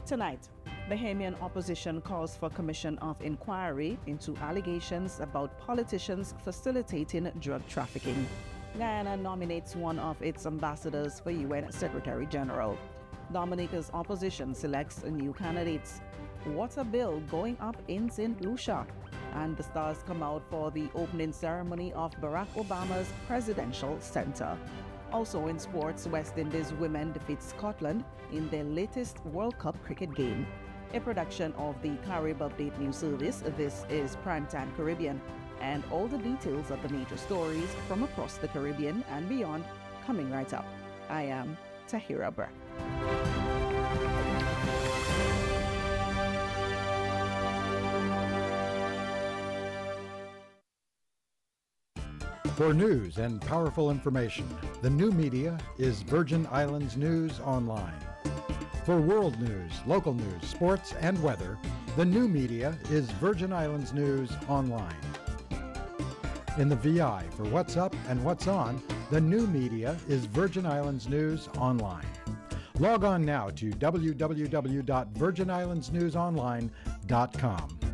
Tonight, Bahamian opposition calls for commission of inquiry into allegations about politicians facilitating drug trafficking. Guyana nominates one of its ambassadors for UN Secretary General. Dominica's opposition selects new candidates. Water bill going up in St. Lucia. And the stars come out for the opening ceremony of Barack Obama's Presidential Center. Also in sports, West Indies women defeat Scotland in their latest World Cup cricket game. A production of the Carib Update News Service, this is Primetime Caribbean. And all the details of the major stories from across the Caribbean and beyond coming right up. I am Tahira Burke. For news and powerful information, the new media is Virgin Islands News Online. For world news, local news, sports, and weather, the new media is Virgin Islands News Online. In the VI for what's up and what's on, the new media is Virgin Islands News Online. Log on now to www.virginislandsnewsonline.com.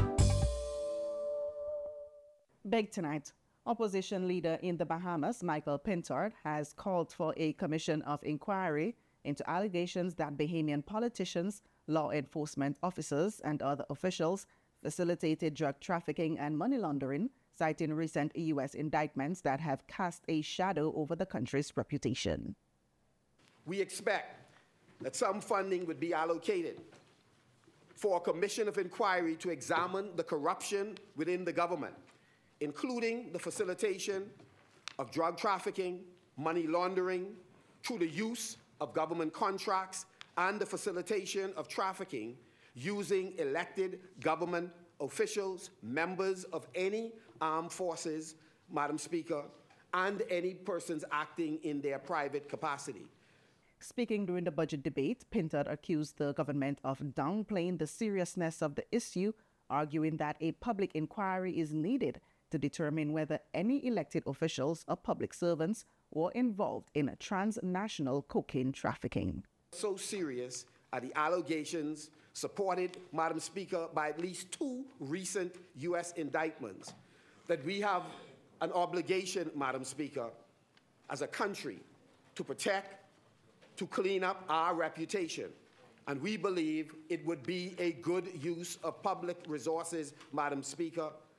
Big tonight. Opposition leader in the Bahamas, Michael Pintard, has called for a commission of inquiry into allegations that Bahamian politicians, law enforcement officers, and other officials facilitated drug trafficking and money laundering, citing recent U.S. indictments that have cast a shadow over the country's reputation. We expect that some funding would be allocated for a commission of inquiry to examine the corruption within the government, including the facilitation of drug trafficking, money laundering, through the use of government contracts, and the facilitation of trafficking using elected government officials, members of any armed forces, Madam Speaker, and any persons acting in their private capacity. Speaking during the budget debate, Pintard accused the government of downplaying the seriousness of the issue, arguing that a public inquiry is needed to determine whether any elected officials or public servants were involved in transnational cocaine trafficking. So serious are the allegations supported, Madam Speaker, by at least 2 recent U.S. indictments that we have an obligation, Madam Speaker, as a country to protect, to clean up our reputation. And we believe it would be a good use of public resources, Madam Speaker,